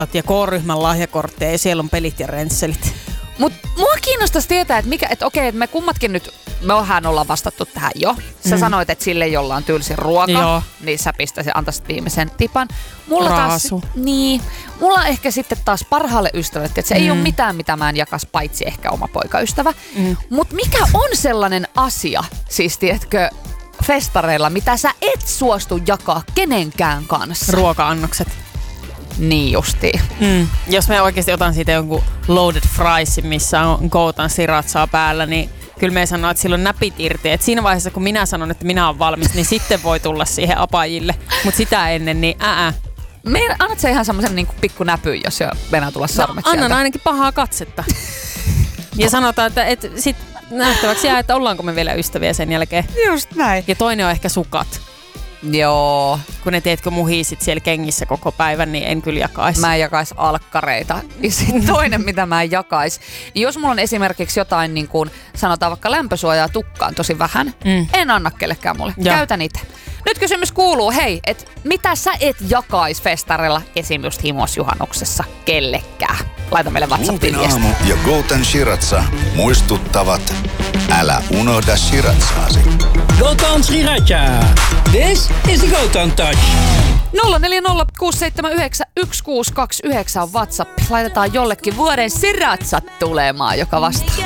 ja K-ryhmän lahjakortteja ja siellä on pelit ja rensselit. Mut mua kiinnostaisi tietää, että okei, että me kummatkin nyt, mehän ollaan vastattu tähän jo. Sä sanoit, että sille, jolla on tylsin ruoka, Joo. niin sä pistäisit, antaisit viimeisen tipan. Mulla Raasu. taas, niin, mulla ehkä sitten taas parhaalle ystävälle, että se ei ole mitään, mitä mä en jakas, paitsi ehkä oma poikaystävä. Mut mikä on sellainen asia, siis tiedätkö, festareilla, mitä sä et suostu jakaa kenenkään kanssa? Ruoka-annokset. Niin justiin. Jos mä oikeasti otan siitä jonkun loaded friesin, missä on Goutan siratsaa päällä, niin kyllä me sanoo, että sillä on näpit irti. Et siinä vaiheessa, kun minä sanon, että minä olen valmis, niin sitten voi tulla siihen apajille. Mutta sitä ennen, niin Annat sä ihan semmoisen niin pikku näpyn, jos meinaa tulla sormet annan sieltä? ainakin pahaa katsetta. Ja sanotaan, että sit nähtäväksi jää, että ollaanko me vielä ystäviä sen jälkeen. Just näin. Ja toinen on ehkä sukat. Joo. Kun ne teetkö muhisit siellä kengissä koko päivän, niin en kyllä jakais. Mä en jakais alkkareita. Ja sitten toinen, mitä mä en jakais. Niin jos mulla on esimerkiksi jotain, niin kuin sanotaan vaikka lämpösuojaa tukkaan tosi vähän, en anna kellekään mulle. Ja. Käytän itse. Nyt kysymys kuuluu, hei, että mitä sä et jakais festarilla esim. Just himosjuhannuksessa kellekään? Laita meille WhatsAppiin Klubbin viestiä. aamu ja Goutan Shiratsa muistuttavat, älä unohda shiratsaasi. Goutan Sriracha. This is the Goutan Touch. 0406791629 on WhatsApp. Laitetaan jollekin vuoden siratsat tulemaan, joka vastaa.